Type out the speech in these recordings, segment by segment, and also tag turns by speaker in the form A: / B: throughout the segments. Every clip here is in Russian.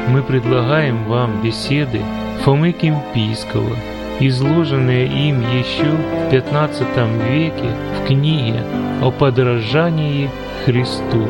A: мы предлагаем вам беседы Фомы Кимпийского, изложенные им еще в XV веке в книге «О подражании Христу».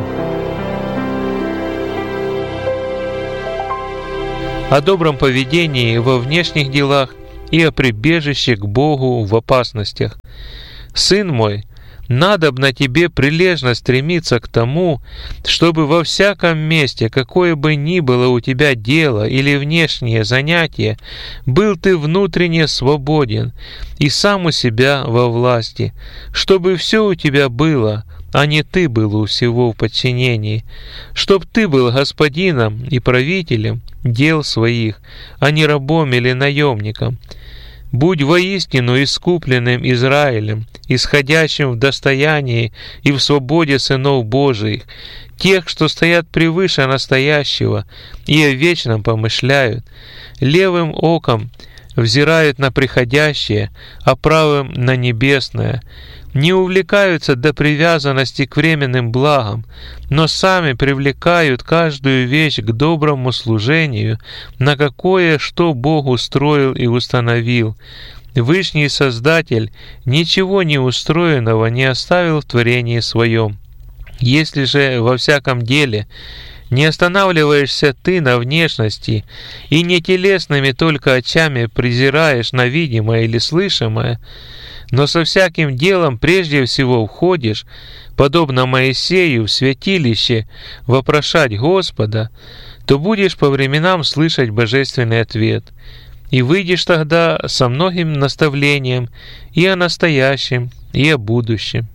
A: О добром поведении во внешних делах и о прибежище к Богу в опасностях. «Сын мой, надобно тебе прилежно стремиться к тому, чтобы во всяком месте, какое бы ни было у тебя дело или внешнее занятие, был ты внутренне свободен и сам у себя во власти, чтобы все у тебя было, а не ты был у всего в подчинении, чтоб ты был господином и правителем дел своих, а не рабом или наемником. Будь воистину искупленным Израилем, исходящим в достоянии и в свободе сынов Божиих, тех, что стоят превыше настоящего и о вечном помышляют, левым оком взирают на приходящее, а правым на небесное, не увлекаются до привязанности к временным благам, но сами привлекают каждую вещь к доброму служению, на какое что Бог устроил и установил. Вышний Создатель ничего неустроенного не оставил в творении своем. Если же во всяком деле не останавливаешься ты на внешности и не телесными только очами презираешь на видимое или слышимое, но со всяким делом прежде всего входишь, подобно Моисею, в святилище вопрошать Господа, то будешь по временам слышать божественный ответ, и выйдешь тогда со многим наставлением и о настоящем, и о будущем.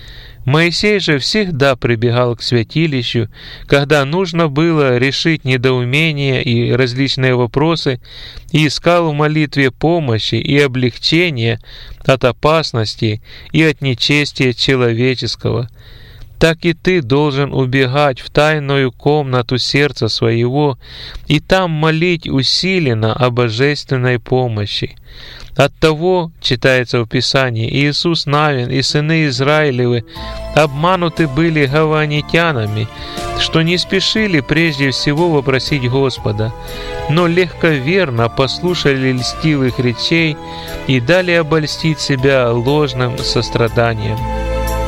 A: Моисей же всегда прибегал к святилищу, когда нужно было решить недоумения и различные вопросы, и искал в молитве помощи и облегчения от опасности и от нечестия человеческого. Так и ты должен убегать в тайную комнату сердца своего и там молить усиленно о божественной помощи. Оттого, читается в Писании, Иисус Навин и сыны Израилевы обмануты были гаванитянами, что не спешили прежде всего вопросить Господа, но легковерно послушали льстивых речей и дали обольстить себя ложным состраданием.